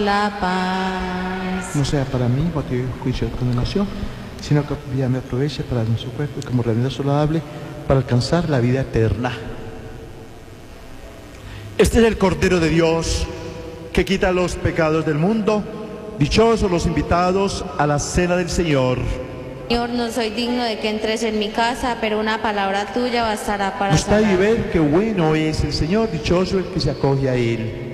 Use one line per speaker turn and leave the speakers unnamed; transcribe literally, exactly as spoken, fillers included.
la paz.
No sea para mí motivo de juicio de condenación, sino que ya me aproveche para en su cuerpo y como remedio saludable para alcanzar la vida eterna.
Este es el Cordero de Dios que quita los pecados del mundo. Dichosos los invitados a la cena del Señor.
Señor, no soy digno de que entres en mi casa, pero una palabra tuya bastará para
Gustad y
salvar.
ver qué bueno es el Señor, dichoso el que se acoge a Él.